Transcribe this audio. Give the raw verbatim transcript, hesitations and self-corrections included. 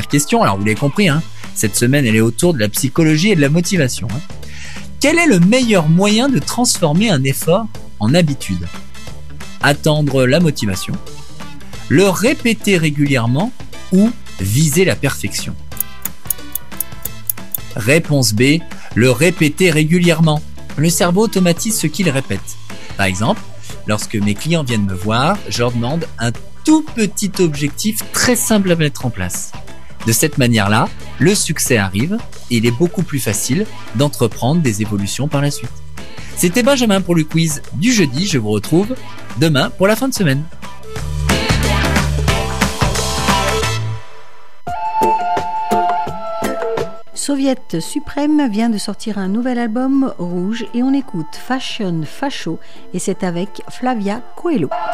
Première question, alors vous l'avez compris, hein, cette semaine elle est autour de la psychologie et de la motivation. Hein. Quel est le meilleur moyen de transformer un effort en habitude ? Attendre la motivation, le répéter régulièrement ou viser la perfection ? Réponse B, le répéter régulièrement. Le cerveau automatise ce qu'il répète. Par exemple, lorsque mes clients viennent me voir, je leur demande un tout petit objectif très simple à mettre en place. De cette manière-là, le succès arrive et il est beaucoup plus facile d'entreprendre des évolutions par la suite. C'était Benjamin pour le quiz du jeudi. Je vous retrouve demain pour la fin de semaine. Soviet Suprême vient de sortir un nouvel album, Rouge, et on écoute Fashion Facho et c'est avec Flavia Coelho.